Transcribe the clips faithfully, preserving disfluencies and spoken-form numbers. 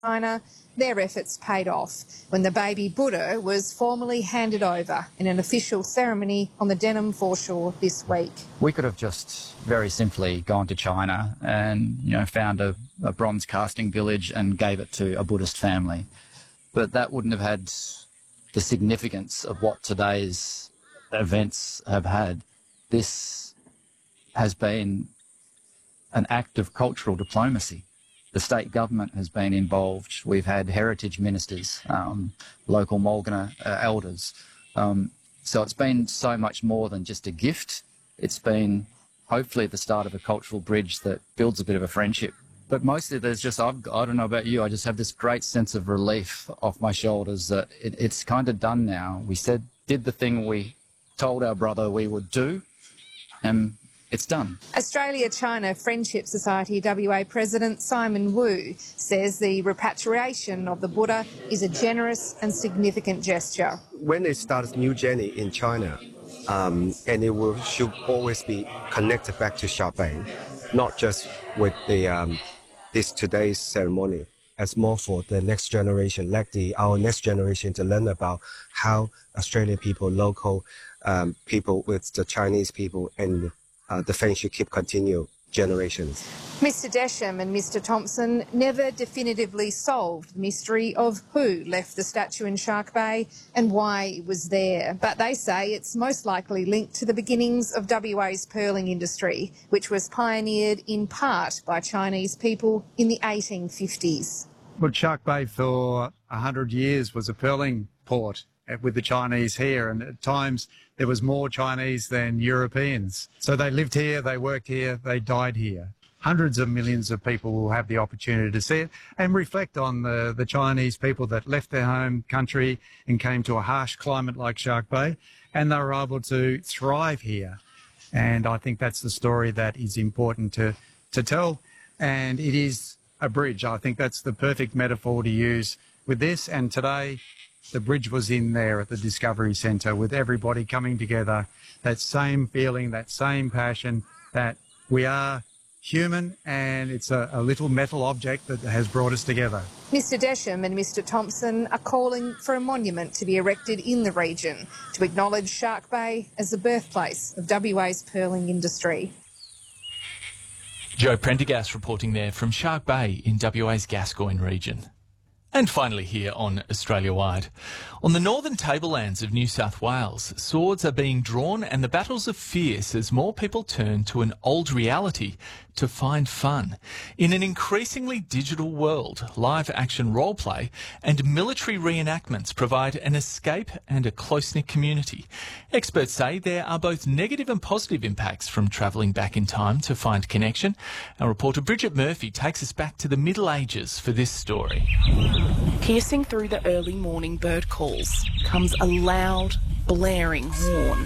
China, their efforts paid off when the baby Buddha was formally handed over in an official ceremony on the Denham foreshore this week. We could have just very simply gone to China and, you know, found a, a bronze casting village and gave it to a Buddhist family. But that wouldn't have had the significance of what today's events have had. This has been an act of cultural diplomacy. The state government has been involved. We've had heritage ministers, um, local Mulgana uh, elders. Um, so it's been so much more than just a gift. It's been hopefully the start of a cultural bridge that builds a bit of a friendship. But mostly there's just, I've, I don't know about you, I just have this great sense of relief off my shoulders that it, it's kind of done now. We said, did the thing we told our brother we would do, and it's done. Australia-China Friendship Society W A President Simon Wu says the repatriation of the Buddha is a generous and significant gesture. When it starts a new journey in China, um, and it will, should always be connected back to Shark Bay, not just with the um, this today's ceremony, as more for the next generation, like the our next generation to learn about how Australian people, local um, people with the Chinese people, and Uh, the friendship keep continue generations. Mister Desham and Mister Thompson never definitively solved the mystery of who left the statue in Shark Bay and why it was there. But they say it's most likely linked to the beginnings of W A's pearling industry, which was pioneered in part by Chinese people in the eighteen fifties. Well, Shark Bay for a hundred years was a pearling port with the Chinese here, and at times there was more Chinese than Europeans. So they lived here, they worked here, they died here. Hundreds of millions of people will have the opportunity to see it and reflect on the, the Chinese people that left their home country and came to a harsh climate like Shark Bay, and they were able to thrive here. And I think that's the story that is important to, to tell, and it is a bridge. I think that's the perfect metaphor to use with this, and today the bridge was in there at the Discovery Centre with everybody coming together, that same feeling, that same passion that we are human, and it's a, a little metal object that has brought us together. Mister Desham and Mister Thompson are calling for a monument to be erected in the region to acknowledge Shark Bay as the birthplace of W A's pearling industry. Joe Prendergast reporting there from Shark Bay in W A's Gascoyne region. And finally here on Australia Wide. On the northern tablelands of New South Wales, swords are being drawn and the battles are fierce as more people turn to an old reality to find fun. In an increasingly digital world, live action roleplay and military reenactments provide an escape and a close-knit community. Experts say there are both negative and positive impacts from travelling back in time to find connection. Our reporter Bridget Murphy takes us back to the Middle Ages for this story. Piercing through the early morning bird calls comes a loud, blaring horn.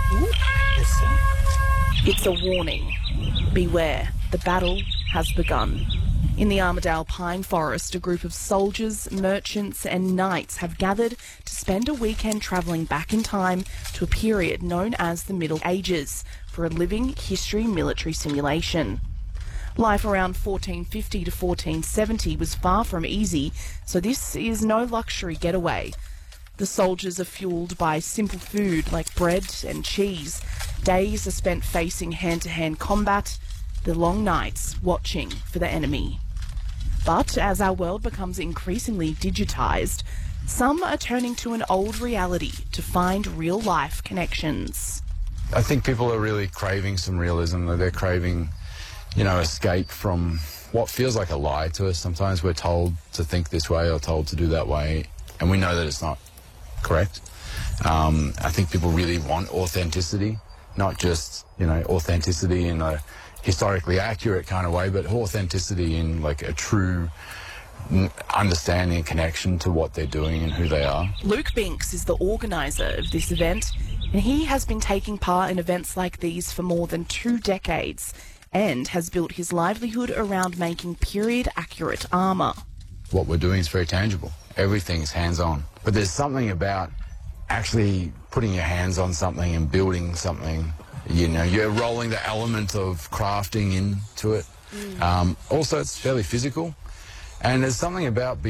It's a warning. Beware, the battle has begun. In the Armidale Pine Forest, a group of soldiers, merchants and knights have gathered to spend a weekend travelling back in time to a period known as the Middle Ages for a living history military simulation. Life around fourteen fifty to fourteen seventy was far from easy, so this is no luxury getaway. The soldiers are fuelled by simple food like bread and cheese. Days are spent facing hand-to-hand combat, the long nights watching for the enemy. But as our world becomes increasingly digitised, some are turning to an old reality to find real-life connections. I think people are really craving some realism. They're craving, you know, escape from what feels like a lie to us. Sometimes we're told to think this way or told to do that way, and we know that it's not correct. Um, I think people really want authenticity, not just, you know, authenticity in a historically accurate kind of way, but authenticity in like a true understanding and connection to what they're doing and who they are. Luke Binks is the organiser of this event, and he has been taking part in events like these for more than two decades and has built his livelihood around making period-accurate armour. What we're doing is very tangible. Everything's hands-on. But there's something about actually putting your hands on something and building something. You know, you're rolling the element of crafting into it. Mm. Um, also, it's fairly physical. And there's something about being